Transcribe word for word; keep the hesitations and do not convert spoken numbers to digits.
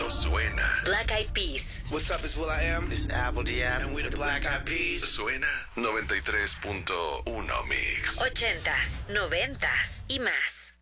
no suena. Black Eyed Peas. What's up, it's Will I Am. It's Apple D F. And we're the Black Eyed Peas. Suena noventa y tres punto uno Mix. Ochentas, noventas y más.